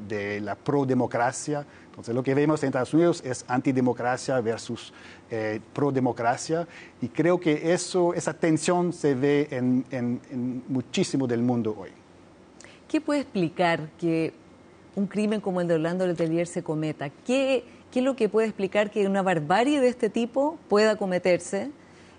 de la prodemocracia. Entonces, lo que vemos en Estados Unidos es antidemocracia versus prodemocracia, y creo que esa tensión se ve en muchísimo del mundo hoy. ¿Qué puede explicar que un crimen como el de Orlando Letelier se cometa? ¿Qué es lo que puede explicar que una barbarie de este tipo pueda cometerse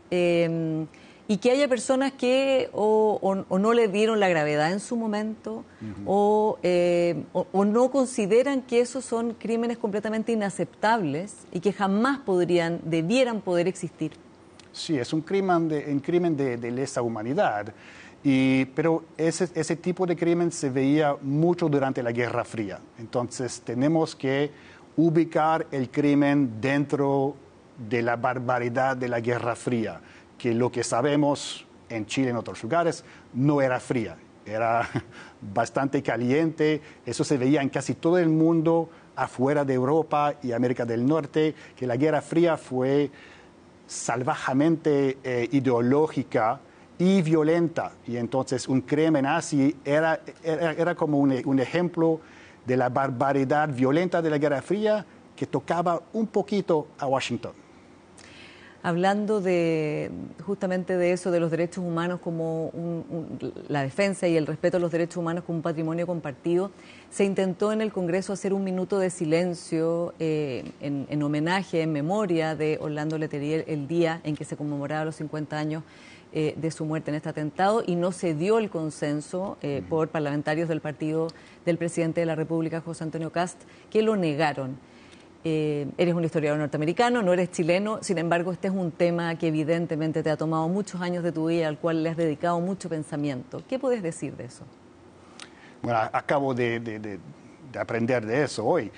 y que haya personas que o no le dieron la gravedad en su momento o no consideran que esos son crímenes completamente inaceptables y que jamás debieran poder existir? Sí, es un crimen de lesa humanidad. Pero ese tipo de crimen se veía mucho durante la Guerra Fría. Entonces tenemos que ubicar el crimen dentro de la barbaridad de la Guerra Fría, que lo que sabemos en Chile y en otros lugares no era fría, era bastante caliente. Eso se veía en casi todo el mundo afuera de Europa y América del Norte, que la Guerra Fría fue salvajemente ideológica y violenta, y entonces un crimen así era como un ejemplo de la barbaridad violenta de la Guerra Fría que tocaba un poquito a Washington. Hablando justamente de eso, de los derechos humanos como la defensa y el respeto a los derechos humanos como un patrimonio compartido, se intentó en el Congreso hacer un minuto de silencio en homenaje, en memoria de Orlando Letelier, el día en que se conmemoraba los 50 años de su muerte en este atentado, y no se dio el consenso por parlamentarios del partido del presidente de la República, José Antonio Kast, que lo negaron. Eres un historiador norteamericano, no eres chileno, sin embargo este es un tema que evidentemente te ha tomado muchos años de tu vida, al cual le has dedicado mucho pensamiento. ¿Qué puedes decir de eso? Bueno, acabo de aprender de eso hoy.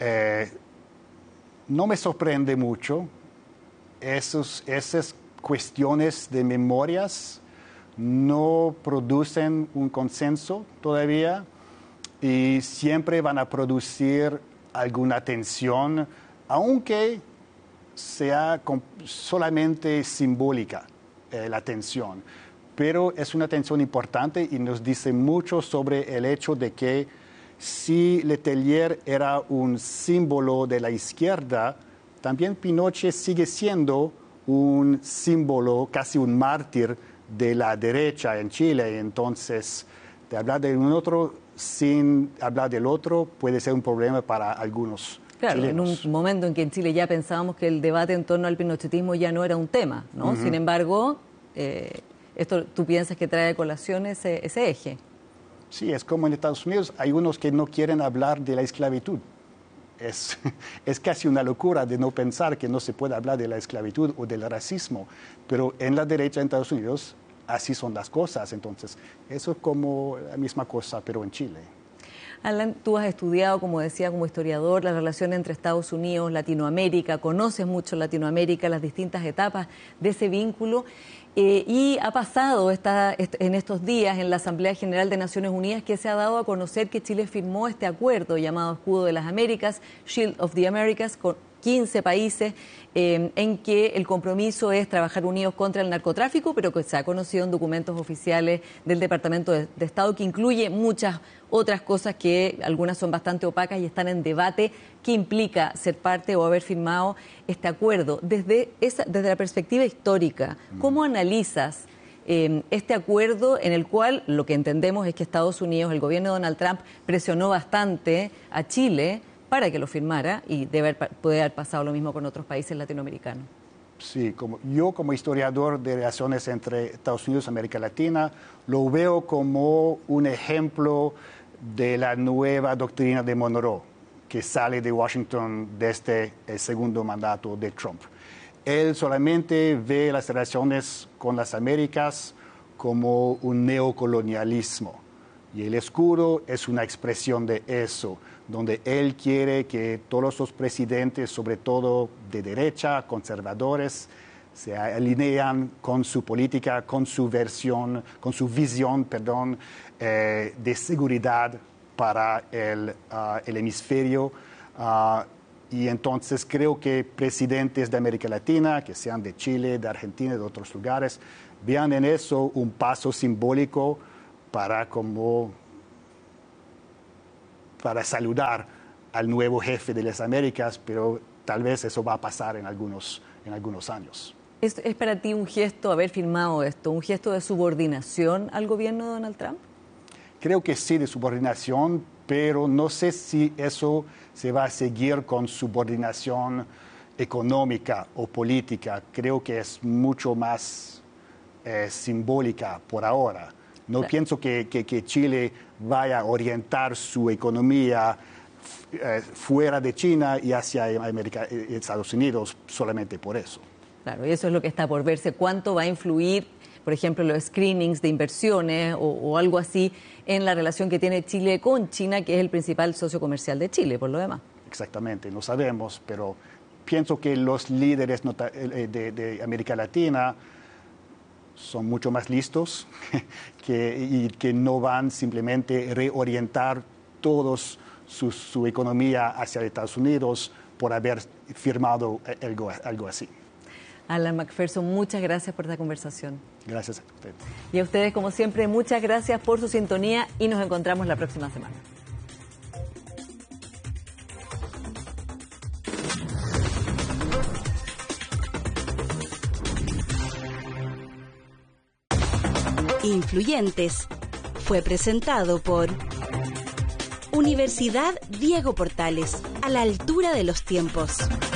No me sorprende mucho esas cuestiones de memorias no producen un consenso todavía y siempre van a producir alguna tensión, aunque sea solamente simbólica la tensión. Pero es una tensión importante y nos dice mucho sobre el hecho de que si Letelier era un símbolo de la izquierda, también Pinochet sigue siendo un símbolo, casi un mártir de la derecha en Chile. Entonces, de hablar de un otro sin hablar del otro puede ser un problema para algunos chilenos. En un momento en que en Chile ya pensábamos que el debate en torno al pinochetismo ya no era un tema, ¿no? Sin embargo, esto tú piensas que trae a colación ese eje. Sí, es como en Estados Unidos, hay unos que no quieren hablar de la esclavitud. Es casi una locura de no pensar que no se puede hablar de la esclavitud o del racismo, pero en la derecha en Estados Unidos así son las cosas. Entonces, eso es como la misma cosa, pero en Chile. Alan, tú has estudiado, como decía, como historiador, la relación entre Estados Unidos, Latinoamérica, conoces mucho Latinoamérica, las distintas etapas de ese vínculo, y ha pasado en estos días en la Asamblea General de Naciones Unidas que se ha dado a conocer que Chile firmó este acuerdo llamado Escudo de las Américas, Shield of the Americas, con 15 países, en que el compromiso es trabajar unidos contra el narcotráfico, pero que se ha conocido en documentos oficiales del Departamento de Estado, que incluye muchas otras cosas que algunas son bastante opacas y están en debate. ¿Qué implica ser parte o haber firmado este acuerdo? Desde la perspectiva histórica, ¿cómo analizas este acuerdo en el cual lo que entendemos es que Estados Unidos, el gobierno de Donald Trump, presionó bastante a Chile para que lo firmara, y puede haber pasado lo mismo con otros países latinoamericanos? Sí, yo como historiador de relaciones entre Estados Unidos y América Latina, lo veo como un ejemplo de la nueva doctrina de Monroe, que sale de Washington desde el segundo mandato de Trump. Él solamente ve las relaciones con las Américas como un neocolonialismo, y el escudo es una expresión de eso, donde él quiere que todos los presidentes, sobre todo de derecha, conservadores, se alinean con su política, con su visión, de seguridad para el hemisferio. Y entonces creo que presidentes de América Latina, que sean de Chile, de Argentina, de otros lugares, vean en eso un paso simbólico para para saludar al nuevo jefe de las Américas, pero tal vez eso va a pasar en algunos años. ¿Es para ti un gesto haber firmado esto, un gesto de subordinación al gobierno de Donald Trump? Creo que sí, de subordinación, pero no sé si eso se va a seguir con subordinación económica o política. Creo que es mucho más simbólica por ahora. No Claro. pienso que Chile vaya a orientar su economía fuera de China y hacia Estados Unidos solamente por eso. Claro, y eso es lo que está por verse. ¿Cuánto va a influir, por ejemplo, los screenings de inversiones o algo así en la relación que tiene Chile con China, que es el principal socio comercial de Chile, por lo demás? Exactamente, no sabemos, pero pienso que los líderes de América Latina son mucho más listos y que no van simplemente a reorientar todos su economía hacia Estados Unidos por haber firmado algo así. Alan McPherson, muchas gracias por esta conversación. Gracias a usted. Y a ustedes, como siempre, muchas gracias por su sintonía y nos encontramos la próxima semana. Influyentes fue presentado por Universidad Diego Portales, a la altura de los tiempos.